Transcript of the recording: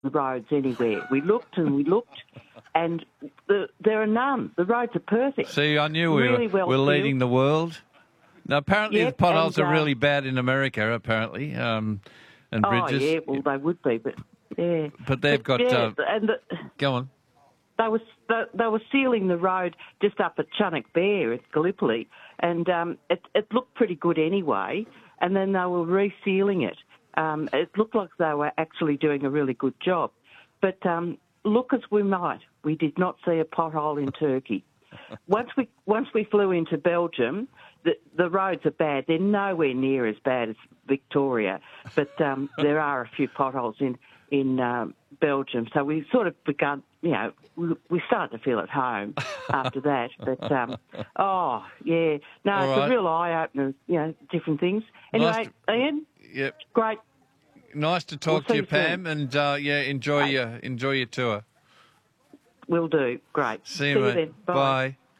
the roads anywhere. We looked and we looked, and there are none. The roads are perfect. See, I knew Really well we're leading the world. Now, apparently Yep, the potholes and, are really bad in America, apparently, and bridges. Oh, yeah, well, they would be, but, yeah. But they've got... Yeah, and go on. They were sealing the road just up at Chunnock Bear at Gallipoli, and it looked pretty good anyway, and then they were resealing it. It looked like they were actually doing a really good job. But look as we might, we did not see a pothole in Turkey. Once we flew into Belgium, the roads are bad. They're nowhere near as bad as Victoria, but there are a few potholes in Belgium. So we sort of begun, we started to feel at home after that. But, oh, yeah. No, All it's right. a real eye-opener, different things. Anyway, Ian, Yep. great. Nice to talk to you, Pam, and enjoy your tour. Will do. Great. See you, mate. then. Bye. Bye.